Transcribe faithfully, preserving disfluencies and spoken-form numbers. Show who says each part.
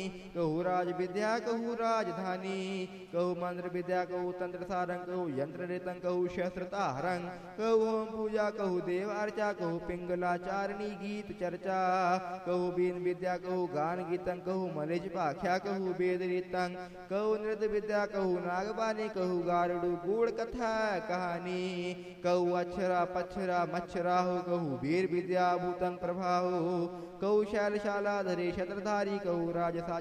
Speaker 1: कहु राज विद्या कहु राजधानी कहु मंत्र विद्या कहु तंत्र सारंग कहु यंत्र रेतंग कहु शस्त्रतारंग कहु होम पूजा कहु देव अर्चा कहु पिंगलाचारणी गीत चर्चा कहु बीन विद्या कहु गान गीतंग कहु मनिज पाख्या कहु वेद रीतंग कहु नृत्य विद्या कहु नागबानी कहु गारुडु गूढ़ कथा कहानी कहु अक्षरा पक्षरा मच्छराहु कहु वीर विद्या भूतंग प्रभाहु कहु शैलशाला धरे शत्रधारी कहु राजसा